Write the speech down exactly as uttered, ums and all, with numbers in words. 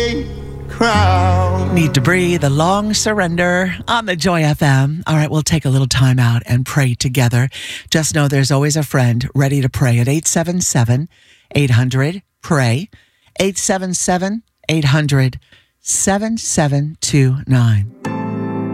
gray crown. Need to Breathe, a long surrender on the Joy F M. All right, we'll take a little time out and pray together. Just know there's always a friend ready to pray at eight seven seven, eight hundred, pray, eight seven seven, eight hundred, seven seven two nine.